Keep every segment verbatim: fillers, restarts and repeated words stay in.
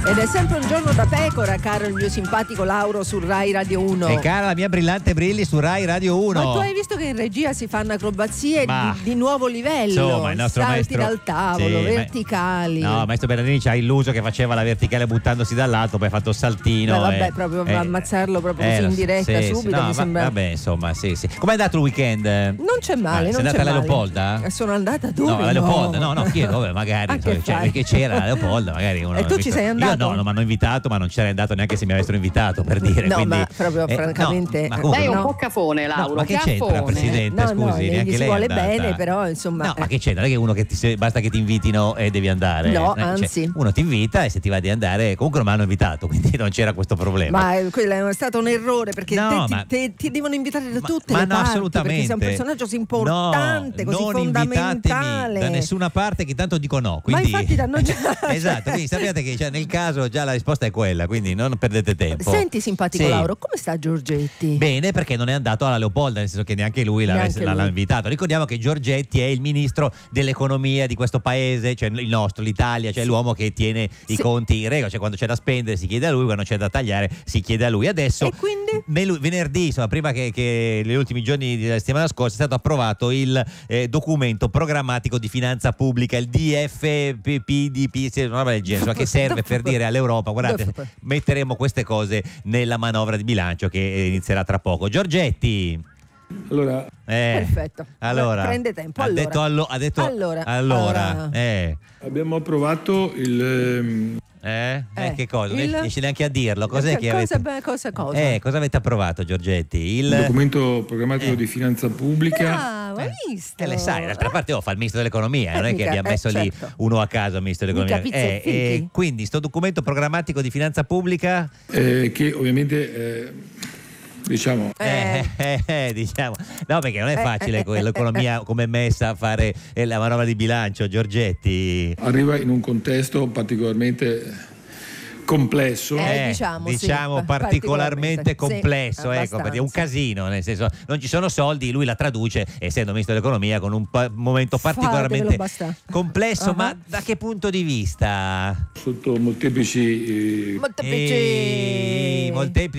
Ed è sempre un giorno da pecora, caro il mio simpatico Lauro su Rai Radio uno. E cara la mia brillante Brilli su Rai Radio uno. Ma tu hai visto che in regia si fanno acrobazie Ma, di, di nuovo livello? insomma, il nostro salti maestro, dal tavolo, sì, verticali. Ma, no, maestro Bernardini ci ha illuso che faceva la verticale buttandosi dall'alto, poi ha fatto il saltino. Beh, vabbè, e, proprio eh, ammazzarlo proprio eh, così in sì, diretta sì, subito. no, mi va, sembra... Vabbè, insomma, sì, sì. Com'è andato il weekend? Non c'è male, Ah, non sei c'è andata alla male. Leopolda? Eh, Sono andata dove? No, alla Leopolda, no, no, chiedo, vabbè, magari, Ah, insomma, che cioè, fai? perché c'era la Leopolda, magari uno. E tu ci sei andato? Io no, non mi hanno invitato, ma non c'era andato neanche se mi avessero invitato, per dire. No, quindi, ma proprio eh, francamente. no, ma comunque, Lei è un no. po' cafone, Lauro. No, ma che c'entra, cafone. Presidente? No, no, Scusi, gli neanche si lei è vuole andata. bene, però insomma. No, ma eh. che c'entra? Non è che uno che ti, basta che ti invitino e devi andare. No, Eh, cioè, anzi. uno ti invita e se ti va di andare, comunque non mi hanno invitato, quindi non c'era questo problema. Ma eh, quello è stato un errore perché No, te, ma- ti, te- ti devono invitare da Ma- tutte ma le no, parti assolutamente. perché sei un personaggio così importante, no, così non invitatemi fondamentale. da nessuna parte, che tanto dico no. Quindi... Ma infatti t'hanno già esatto, quindi sappiate che cioè, nel caso già la risposta è quella, quindi non perdete tempo. Senti simpatico Sì. Lauro, come sta Giorgetti? Bene, perché non è andato alla Leopolda, nel senso che neanche lui l'ha, Neanche l'ha lui. invitato. Ricordiamo che Giorgetti è il ministro dell'economia di questo paese, cioè il nostro, l'Italia, cioè Sì. l'uomo che tiene i Sì. conti in regola, cioè quando c'è da spendere si chiede a lui, quando c'è da tagliare si chiede a lui. Adesso E quindi? nel- venerdì, insomma, prima che, che gli ultimi giorni della settimana scorsa, è stato approvato il eh, documento programmatico di finanza pubblica, il D F P P D P, sì, una roba del genere, insomma, che serve per dire all'Europa: guardate, metteremo queste cose nella manovra di bilancio che eh, inizierà tra poco. Giorgetti. Allora, Eh, Perfetto. allora, Prende tempo. Ha Allora. detto, allo- ha detto Allora, allora, allora. eh, abbiamo approvato il, ehm, eh, eh, Eh, che cosa? Non il- riesci neanche a dirlo. Cos'è che cosa, avete? beh, cosa, cosa? Eh, cosa avete approvato, Giorgetti? Il il documento programmatico Eh. di finanza pubblica. Bravo, hai visto? Eh, le sai, d'altra parte oh, fa il ministro dell'economia, Eh, non è che mica, abbiamo eh, messo lì certo. uno a caso al ministro dell'economia. Mica pizza e Eh, eh, fichi. quindi sto documento programmatico di finanza pubblica, eh, che ovviamente eh, diciamo eh, eh, eh, diciamo, no, perché non è Eh, facile eh, que- eh, l'economia come è messa a fare eh, la manovra di bilancio, Giorgetti. arriva in un contesto particolarmente complesso. Eh, diciamo, sì, diciamo pa- particolarmente particolarmente, sì, complesso, ecco, perché è un abbastanza. casino, nel senso non ci sono soldi, lui la traduce, essendo ministro dell'economia, con un pa- momento Fatevelo particolarmente bastare. complesso, Ah. ma da che punto di vista? Sotto molteplici eh, Molteplici. E...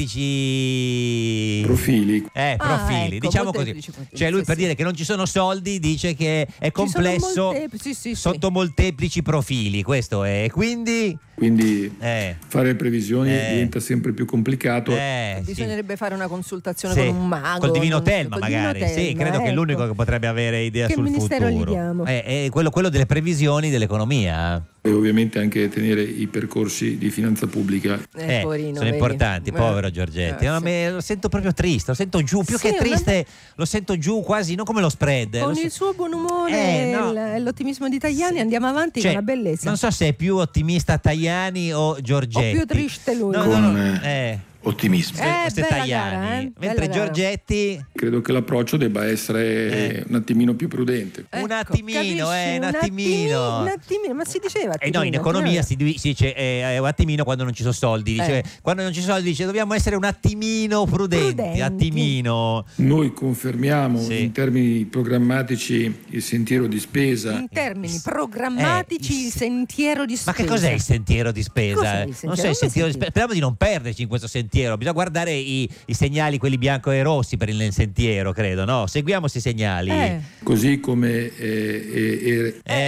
molteplici profili. eh, profili, ecco, diciamo così. molteplici profili, Cioè lui sì, per sì. dire che non ci sono soldi dice che è Ci sono complesso molte- sì, sì, sì. sotto molteplici profili, questo è, quindi Quindi eh, fare previsioni Eh. diventa sempre più complicato. eh, sì. Bisognerebbe fare una consultazione Sì, con un mago. col divino con- Telma col divino magari, sì, Telma, credo che è ecco. l'unico che potrebbe avere idea Che sul ministero gli futuro. diamo? Eh, è quello, quello delle previsioni dell'economia. E ovviamente anche tenere i percorsi di finanza pubblica. Eh, Eh, poverino, sono vedi. importanti, Eh, povero Giorgetti. eh, No, sì. me- lo sento proprio triste, lo sento giù, più Sì, che una- triste, lo sento giù quasi, non come lo spread. Con lo il so- suo buon umore Eh, no. e l- l'ottimismo di Tajani andiamo avanti Cioè, con una bellezza. non so se è più ottimista Tajani o Giorgetti. O più triste lui. No, Con, no, no, eh, eh, Ottimismo. Eh, questo è bella Tajani. gara, eh? Mentre Bella gara. Giorgetti Credo che l'approccio debba essere Eh. un attimino più prudente. un Ecco, attimino, capisci? eh, un Un attimino. attimi- un attimino, ma si diceva E no, in attimino, economia attimino. si, div- si dice eh, eh, un attimino quando non ci sono soldi. Dice, Eh. Quando non ci sono soldi dice dobbiamo essere un attimino prudenti. Prudenti. Attimino. Noi confermiamo Sì. in termini programmatici il sentiero di spesa. In termini programmatici Eh, il sentiero di Ma spesa. che cos'è il sentiero di spesa? Cos'è il Non sentiero? so il Non sentiero l'hai di spesa. Speriamo di non perderci in questo sentiero. Bisogna guardare i, i segnali, quelli bianco e rossi per il sentiero, credo, no? Seguiamo questi segnali. Eh. Così come eh, eh, Eh,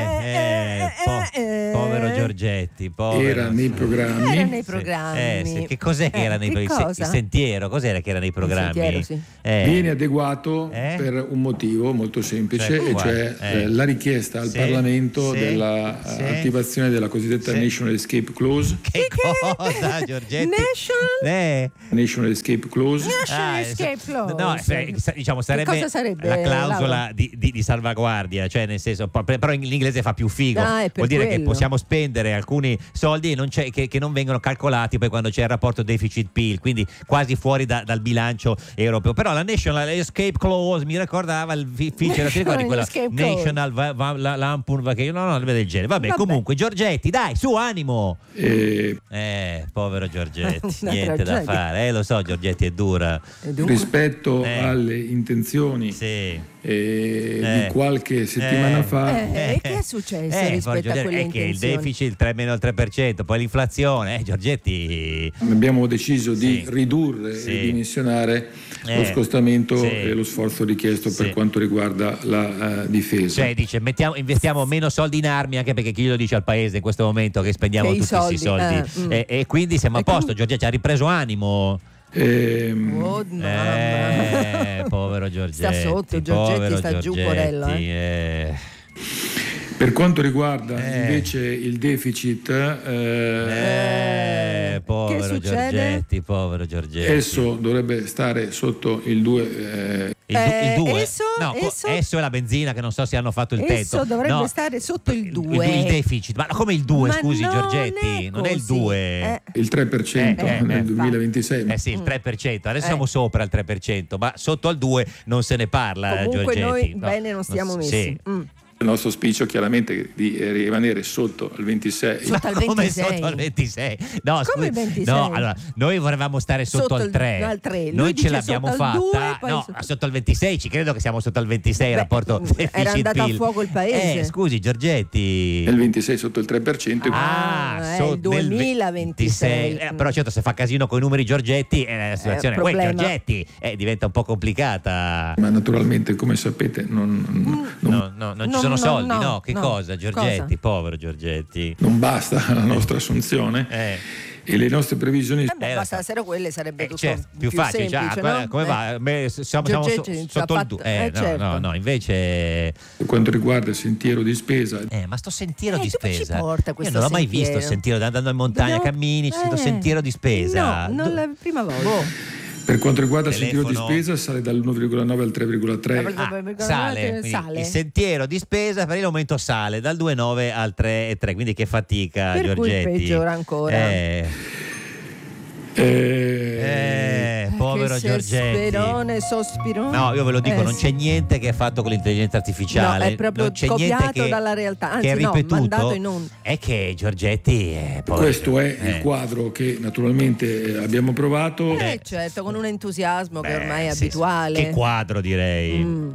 eh, po- eh, povero eh. Giorgetti, povero. era nei programmi. Era nei Sì. programmi. Eh, sì. Che cos'è che Eh, era nei che programmi? cosa? Il sentiero, cos'era che era nei programmi? sentiero, sì. Eh. Viene adeguato Eh? per un motivo molto semplice, Cioè, e quale? cioè Eh. eh, la richiesta al Sì, Parlamento sì, della sì. eh, attivazione della cosiddetta Sì. National Escape Clause. Che cosa, Giorgetti? National Eh. National Escape Clause. National Ah, Escape so- Clause. No, se- sa- diciamo sarebbe, cosa sarebbe, la clausola Laura? di, di- di salvaguardia, cioè nel senso, po- però in l'inglese fa più figo. Ah, è per Vuol dire che quello. possiamo spendere alcuni soldi e non c'è- che, che non vengono calcolati poi quando c'è il rapporto deficit-P I L, quindi quasi fuori da- dal bilancio europeo. Però la National Escape Clause mi ricordava il fi- feature, ti ricordi quella Escape Clause. National va, va, la, Lampoon Vacation, no, no, roba del genere. Vabbè, Vabbè. comunque Giorgetti, dai, su animo. Eh, Eh, povero Giorgetti, Una niente da tragedia. fare. Eh, lo so, Giorgetti è dura. E dunque? rispetto Eh. alle intenzioni Sì. eh, Eh. di qualche settimana Eh. fa. Eh, e che è successo Eh, rispetto Giorgetti, a quelle è che il intenzioni? deficit tre meno il tre per cento, poi l'inflazione, eh, Giorgetti. Abbiamo deciso di Sì. ridurre Sì. e dimensionare Eh. lo scostamento Sì. e lo sforzo richiesto Sì. per quanto riguarda la eh, difesa. Cioè dice mettiamo, investiamo meno soldi in armi, anche perché chi lo dice al paese in questo momento che spendiamo Che i tutti questi soldi, soldi eh, mm. e, e quindi siamo a E posto. quindi- Giorgetti ha ripreso animo. Ehm, Oh, mamma. Eh, povero Giorgetti. Sta sotto, Giorgetti povero sta giù, Giorgetti, porello, eh. eh. Per quanto riguarda Eh. invece il deficit, eh, Eh, povero Che succede? Giorgetti, povero Giorgetti. esso dovrebbe stare sotto il due. eh, Il, du- Eh, il due? esso- no, co- esso- esso è la benzina che non so se hanno fatto il Esso tetto. dovrebbe No, stare sotto il il, due. il deficit, ma come il due, Ma scusi non Giorgetti? è Non è il così. due. Eh. il tre per cento Eh, eh, nel eh, duemilaventisei. Eh sì, il tre per cento. Adesso Eh. siamo sopra il tre per cento, ma sotto al due non se ne parla, Comunque Giorgetti. noi No, bene non stiamo messi. Sì. Mm. Il nostro auspicio chiaramente è di rimanere sotto al ventisei. Sotto al Come ventisei? sotto al ventisei? No, Come scusi, ventisei? no, allora, noi vorremmo stare sotto, Sotto al il- tre. al tre. Lui Noi ce dice l'abbiamo sotto al fatta. due, poi no, sotto- sotto al ventisei, ci credo che siamo sotto al ventisei il Beh, rapporto mm, deficit era andato a PIL. fuoco il paese. Eh, scusi, Giorgetti. Nel ventisei sotto il tre per cento. Ah, è so- il nel duemilaventisei. ventisei. Eh, però certo se fa casino con i numeri Giorgetti eh, la situazione uè, problema. Giorgetti eh, diventa un po' complicata. Ma naturalmente, come sapete, non, non- No, no, non ci No, sono no, soldi, no, no, che no. cosa Giorgetti, Cosa? povero Giorgetti. non basta la nostra assunzione Eh. e le nostre previsioni. Eh beh, Eh, bastassero quelle sarebbe Eh, tutto certo, più, più facile, semplice, cioè, no? come Eh. va? Beh, siamo, siamo so- Giorgetti ci ha sotto il fatto- due. Eh, eh, no, certo. no, no, invece Per quanto riguarda il sentiero di spesa, eh, ma sto sentiero Eh, di dove ci spesa. porta Io questo non l'ho mai sentiero? visto il sentiero andando in montagna, Dobbiamo- cammini, c'è sto eh. sentiero di spesa. No, non Do- la prima volta. Boh. per quanto riguarda il sentiero di Telefono. spesa, sale dall'uno virgola nove al tre virgola tre. Eh, Ah, Perché sale, quindi sale. il sentiero di spesa per il momento sale dal due virgola nove al tre virgola tre, quindi che fatica Per cui Giorgetti. peggiora ancora. Eh, Eh, eh, povero che Giorgetti. Sperone, sospirone. No, io ve lo dico, Eh, non c'è sì. niente che è fatto con l'intelligenza artificiale. No, è proprio non c'è copiato niente che, dalla realtà, che è anzi, no, ripetuto. mandato in onda. È che Giorgetti è povero. questo è Eh. il quadro che naturalmente eh, abbiamo provato. Eh, certo, con un entusiasmo che Beh, ormai è sì, abituale. Che quadro, direi. Mm.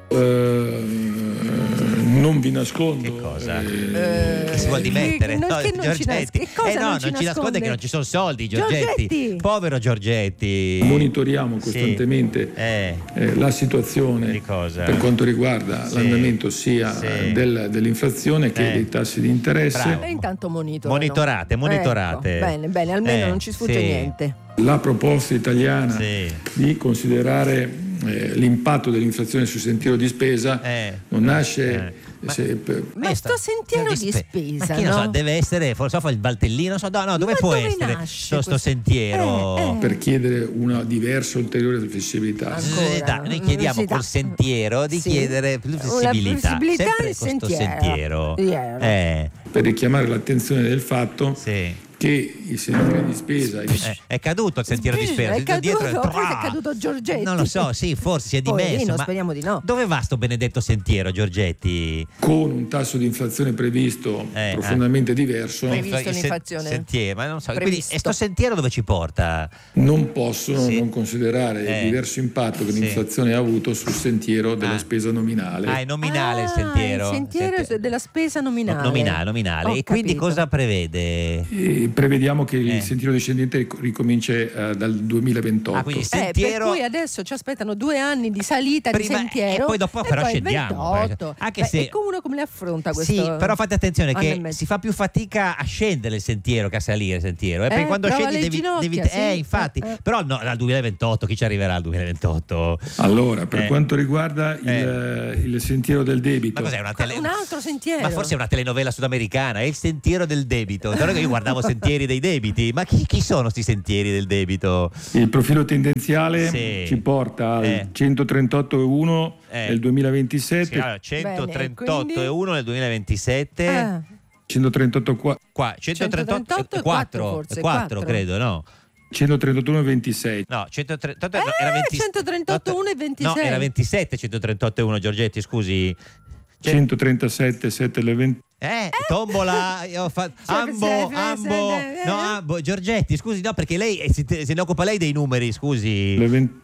Eh, non vi nascondo. Che cosa? Eh, Che si vuol dimettere? non- No, che non ci nas- Giorgetti. che cosa eh no, non non ci ci nasconde nasconde? che non ci sono soldi, Giorgetti. Giorgetti! Povero Giorgetti. Monitoriamo Sì. costantemente Eh. eh, la situazione Di cosa? per quanto riguarda Sì. l'andamento sia Sì. eh, del- dell'inflazione che Eh. dei tassi di interesse. Bravo. E intanto monitorano. Monitorate, monitorate. Ecco, bene, bene, almeno Eh, non ci sfugge sì. niente. La proposta italiana Sì. di considerare eh, l'impatto dell'inflazione sul sentiero di spesa Eh. non nasce Eh. Ma- se- per- Ma Eh, sto sentiero di spe- spesa, ma chi lo so, no? deve essere, forse fa il Valtellino, non so, no, no, dove Ma può dove essere nasce sto, sto questo- sentiero? Eh, eh. per chiedere una diversa ulteriore flessibilità. Ancora. Eh, dai, noi chiediamo Sì, col dai. sentiero di Sì. chiedere più Una flessibilità, flessibilità sempre nel con sto sentiero. sentiero. Sentiero. Eh, Per richiamare l'attenzione del fatto sì. che i sentieri di spesa Eh, è caduto il sentiero di spesa. È caduto, dietro- forse è caduto Giorgetti. Non lo so, sì, forse si è Poverino, dimesso. Ma speriamo di no. dove va sto benedetto sentiero, Giorgetti? con un tasso di inflazione previsto Eh, profondamente diverso, Previsto Il se- l'inflazione? Sentiero, ma non so. Quindi, Previsto. e sto sentiero dove ci porta? non possono Sì. non considerare Eh. il diverso impatto che Sì. l'inflazione ha avuto sul sentiero della Ah. spesa nominale. Ah, è nominale il Ah, sentiero. il sentiero Senti- della spesa nominale. No- nominale, nominale. Ho E quindi capito. cosa prevede? E prevediamo che Eh. il sentiero discendente ric- ricominci eh, dal duemilaventotto. Ah, quindi Eh, sentiero. per cui adesso ci aspettano due anni di salita Prima- di sentiero e poi dopo però poi il scendiamo, ventotto. perché- anche Beh, se- e come uno come le affronta questo? Sì, però fate attenzione anno che e mezzo? si fa più fatica a scendere il sentiero che a salire il sentiero. E Eh, perché quando prova scendi le devi, ginocchia, devi- sì. Eh, infatti. Eh, eh. Però no, al duemilaventotto, chi ci arriverà al duemilaventotto? Allora, per Eh. quanto riguarda il, Eh. il sentiero del debito, Ma cos'è una tele... un altro sentiero. Ma forse è una telenovela sudamericana, è il sentiero del debito. Allora che io guardavo sentieri dei debiti, ma chi, chi sono sti sentieri del debito? il profilo tendenziale Sì. ci porta al Eh. centotrentotto virgola uno Eh. nel duemilaventisette, Sì, allora, centotrentotto quindi- e uno nel duemilaventisette. Ah, centotrentotto qua- Qua, centotrentotto e e quattro quattro, forse, quattro quattro. credo, no? centotrentotto ventisei. No, centotrentotto Eh, era venti centotrentotto uno e ventisei. No, era ventisette, centotrentotto e uno, Giorgetti, scusi. Cioè- centotrentasette sette alle venti. Eh, tombola, io ho fatto Cioè, Ambo, se- se- Ambo, se- no, Ambo, Giorgetti, scusi, no, perché lei eh, si- se ne occupa lei dei numeri, scusi. Le venti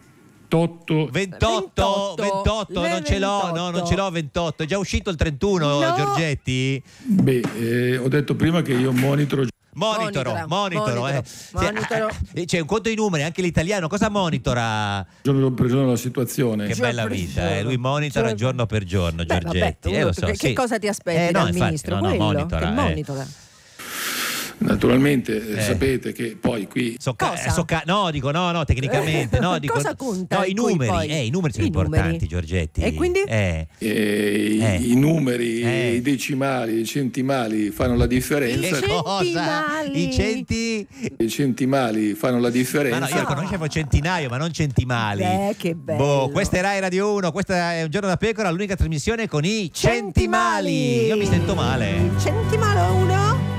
ventotto. ventotto, ventotto, non ce l'ho, no, non ce l'ho ventotto. È già uscito il trentuno, No. Giorgetti? Beh, eh, ho detto prima che io monitoro. Monitoro, Monitora, monitoro, eh. monitoro. Sì, eh, c'è un conto i numeri, anche l'italiano, cosa monitora? Giorno per giorno la situazione. Che Giorno bella per vita, giorno. eh. Lui monitora Giorno- giorno per giorno, Beh, Giorgetti. vabbè, eh, lo so, che, sì. che cosa ti aspetti Eh, no, dal infatti, ministro? no, no, Quello, monitora, che eh. monitora. Naturalmente eh, Eh. sapete che poi qui So ca- Cosa? so ca- no, dico no, no, tecnicamente. No, dico, Cosa conta no, in i cui numeri, poi? eh, i numeri sono I importanti, numeri. Giorgetti. E quindi? Eh. eh, Eh. i, i numeri, Eh. i decimali, i centimali fanno la differenza. I Che cosa? centimali. I centi? I centimali fanno la Ma differenza. no, io conoscevo centinaio, ma non centimali. Beh, che bello. Boh, questa è Rai Radio uno, questa è Un giorno da pecora, l'unica trasmissione con i centimali. Centimali. Io mi sento male. Centimalo uno.